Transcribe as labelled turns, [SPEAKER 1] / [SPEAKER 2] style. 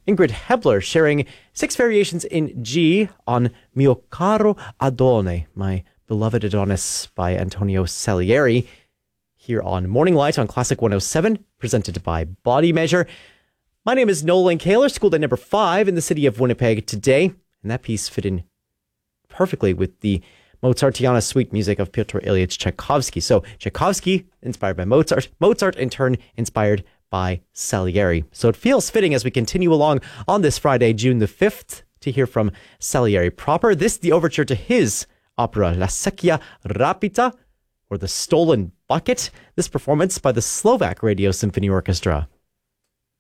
[SPEAKER 1] Ingrid Hebler sharing 6 variations in G on Mio Caro Adone, My Beloved Adonis by Antonio Salieri, here on Morning Light on Classic 107, presented by Body Measure. My name is Nolan Kaler, schooled at number 5 in the city of Winnipeg today, and that piece fit in perfectly with the Mozartiana suite music of Pyotr Ilyich Tchaikovsky. So Tchaikovsky, inspired by Mozart, Mozart in turn inspired by Salieri. So it feels fitting as we continue along on this Friday, June the 5th, to hear from Salieri proper. This is the overture to his opera La Secchia Rapita, or The Stolen Bucket. This performance by the Slovak Radio Symphony Orchestra.